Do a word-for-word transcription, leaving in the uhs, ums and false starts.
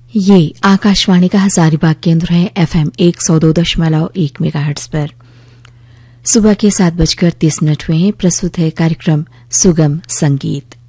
ये आकाशवाणी का हजारीबाग केंद्र है एफएम एक सौ दो दशमलव एक मेगाहर्ट्ज पर। सुबह के सात बजकर तीस मिनट हुए हैं। प्रस्तुत है कार्यक्रम सुगम संगीत।